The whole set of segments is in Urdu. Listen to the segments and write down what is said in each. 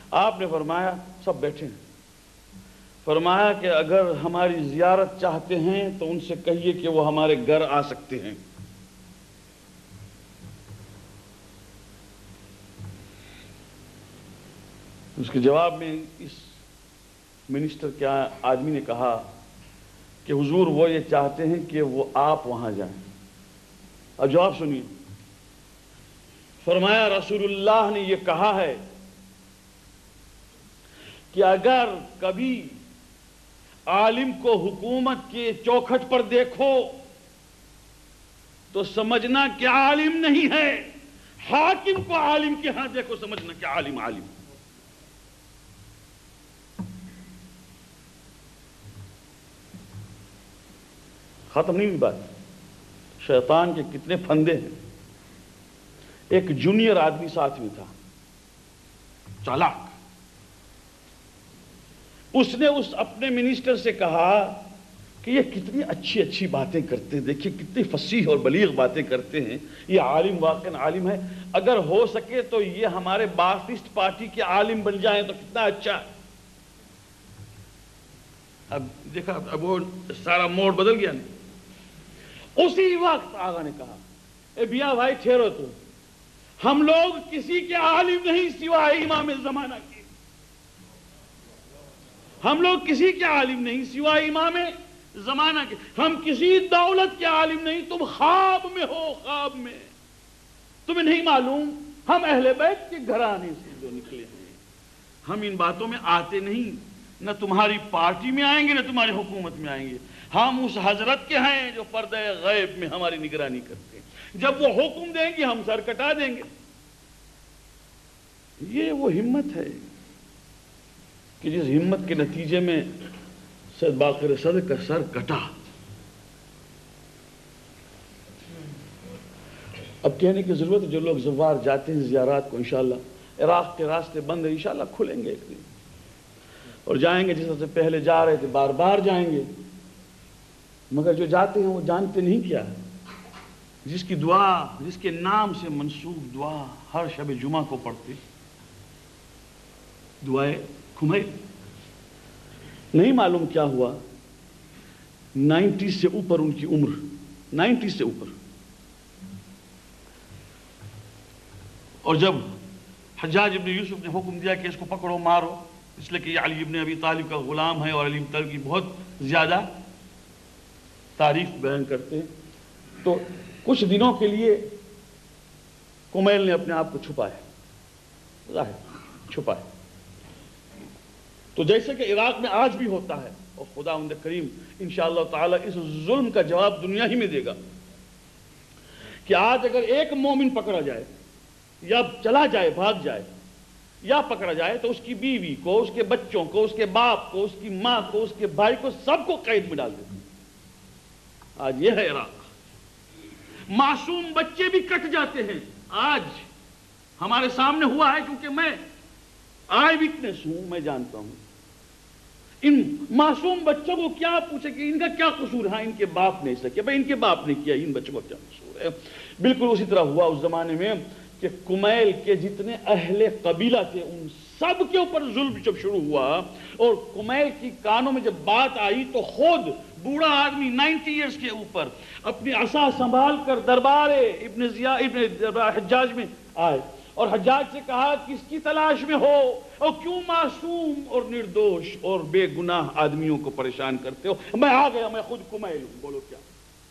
آپ نے فرمایا سب بیٹھے ہیں، فرمایا کہ اگر ہماری زیارت چاہتے ہیں تو ان سے کہیے کہ وہ ہمارے گھر آ سکتے ہیں۔ اس کے جواب میں اس منسٹر کے آدمی نے کہا کہ حضور وہ یہ چاہتے ہیں کہ وہ آپ وہاں جائیں۔ اب جواب سنیے، فرمایا رسول اللہ نے یہ کہا ہے کہ اگر کبھی عالم کو حکومت کے چوکھٹ پر دیکھو تو سمجھنا کہ عالم نہیں ہے، حاکم کو عالم کے ہاں دیکھو سمجھنا کہ عالم عالم۔ ختم نہیں ہوئی بات، شیطان کے کتنے پھندے ہیں۔ ایک جونیئر آدمی ساتھ میں تھا، چالاک، اس نے اس اپنے منسٹر سے کہا کہ یہ کتنی اچھی اچھی باتیں کرتے ہیں، دیکھیے کتنی فصیح اور بلیغ باتیں کرتے ہیں، یہ عالم واقعاً عالم ہے، اگر ہو سکے تو یہ ہمارے مارکسسٹ پارٹی کے عالم بن جائیں تو کتنا اچھا ہے۔ اب دیکھا، اب وہ سارا موڑ بدل گیا نہیں۔ اسی وقت آقا نے کہا اے بیا بھائی ٹھہرو، تو ہم لوگ کسی کے عالم نہیں سوائے امام زمانہ کے، ہم لوگ کسی کے عالم نہیں سوائے امام زمانہ کے، ہم کسی دولت کے عالم نہیں، تم خواب میں ہو، خواب میں، تمہیں نہیں معلوم ہم اہل بیت کے گھرانے سے جو نکلے ہیں، ہم ان باتوں میں آتے نہیں، نہ تمہاری پارٹی میں آئیں گے نہ تمہاری حکومت میں آئیں گے، ہم اس حضرت کے ہیں جو پردہ غیب میں ہماری نگرانی کرتے ہیں، جب وہ حکم دیں گے ہم سر کٹا دیں گے۔ یہ وہ ہمت ہے کہ جس ہمت کے نتیجے میں سید باقر صدر کا سر کٹا۔ اب کہنے کی ضرورت ہے، جو لوگ زوار جاتے ہیں زیارات کو، انشاءاللہ عراق کے راستے بند ہیں، انشاءاللہ کھلیں گے ایک دن، اور جائیں گے جس طرح سے پہلے جا رہے تھے، بار بار جائیں گے، مگر جو جاتے ہیں وہ جانتے نہیں کیا ہے، جس کی دعا، جس کے نام سے منسوب دعا ہر شب جمعہ کو پڑھتے، دعائے کمیل، نہیں معلوم کیا ہوا، 90 سے اوپر ان کی عمر، 90 سے اوپر، اور جب حجاج ابن یوسف نے حکم دیا کہ اس کو پکڑو مارو، اس لیے کہ یہ علی ابن ابی طالب کا غلام ہے اور علی ابن طالب کی بہت زیادہ تعریف بیان کرتے ہیں، تو کچھ دنوں کے لیے کمیل نے اپنے آپ کو چھپایا، ظاہر چھپایا، تو جیسے کہ عراق میں آج بھی ہوتا ہے، اور خداوند کریم انشاءاللہ تعالی اس ظلم کا جواب دنیا ہی میں دے گا، کہ آج اگر ایک مومن پکڑا جائے یا چلا جائے، بھاگ جائے یا پکڑا جائے، تو اس کی بیوی کو، اس کے بچوں کو، اس کے باپ کو، اس کی ماں کو، اس کے بھائی کو، سب کو قید میں ڈال دیتے ہیں۔ آج یہ ہے عراق، معصوم بچے بھی کٹ جاتے ہیں، آج ہمارے سامنے ہوا ہے، کیونکہ میں آئی وٹنس ہوں، میں جانتا ہوں، ان معصوم بچوں کو کیا پوچھے کہ ان کا کیا قصور ہے، ان کے باپ نے ایسا کیا، بھائی ان کے باپ نے کیا، ان بچوں کا کیا قصور ہے۔ بالکل اسی طرح ہوا اس زمانے میں کہ کمیل کے جتنے اہل قبیلہ تھے ان سب کے اوپر ظلم جب شروع ہوا، اور کمیل کی کانوں میں جب بات آئی تو خود بوڑھا آدمی 90 ایئرز کے اوپر اپنی عصا سنبھال کر دربار ابن حجاج میں آئے، اور حجاج سے کہا کس کی تلاش میں ہو، اور کیوں معصوم اور نردوش اور بے گناہ آدمیوں کو پریشان کرتے ہو؟ میں آ گیا، میں خود کمیل ہوں، بولو کیا؟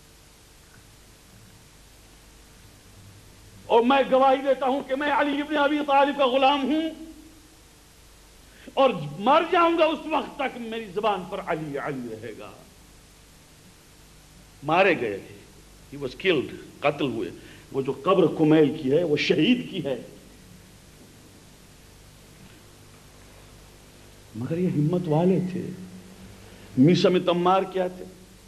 اور میں گواہی دیتا ہوں کہ میں علی ابن ابی طالب کا غلام ہوں، اور مر جاؤں گا اس وقت تک میری زبان پر علی علی رہے گا۔ مارے گئے، he was killed، قتل ہوئے، وہ جو قبر کمیل کی ہے وہ شہید کی ہے، مگر یہ ہمت والے تھے۔ میثم تمار کیا تھے؟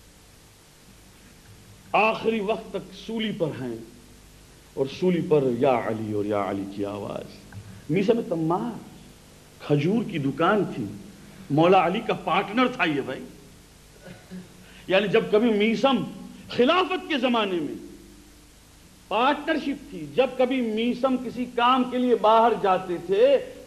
آخری وقت تک سولی پر ہیں، اور سولی پر یا علی اور یا علی کی آواز۔ میثم تمار کھجور کی دکان تھی، مولا علی کا پارٹنر تھا یہ بھائی، یعنی جب کبھی میثم خلافت کے زمانے میں پارٹنرشپ تھی، جب کبھی میثم کسی کام کے لیے باہر جاتے تھے